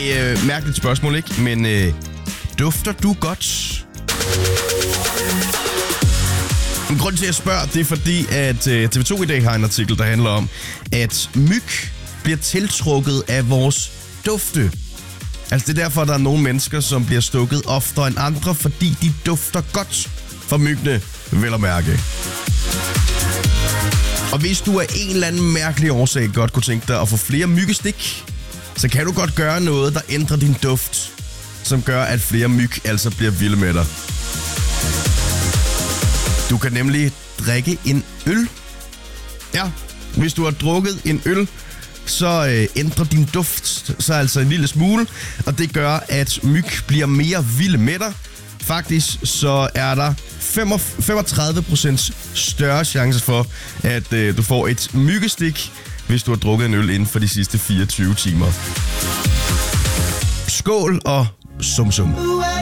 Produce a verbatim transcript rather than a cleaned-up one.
Hey, øh, mærkeligt spørgsmål, ikke? Men øh, dufter du godt? En grund til, at jeg spørger, det er fordi, at øh, T V to i dag har en artikel, der handler om, at myg bliver tiltrukket af vores dufte. Altså, det er derfor, der er nogle mennesker, som bliver stukket oftere end andre, fordi de dufter godt for myggene, vel at mærke. Og hvis du af en eller anden mærkelig årsag godt kunne tænke dig at få flere myggestik, så kan du godt gøre noget, der ændrer din duft, som gør, at flere myg altså bliver vilde med dig. Du kan nemlig drikke en øl. Ja, hvis du har drukket en øl, så øh, ændrer din duft så altså en lille smule, og det gør, at myg bliver mere vilde med dig. Faktisk så er der femogtredive procent større chance for, at øh, du får et myggestik, hvis du har drukket en øl inden for de sidste fireogtyve timer. Skål og sum sum.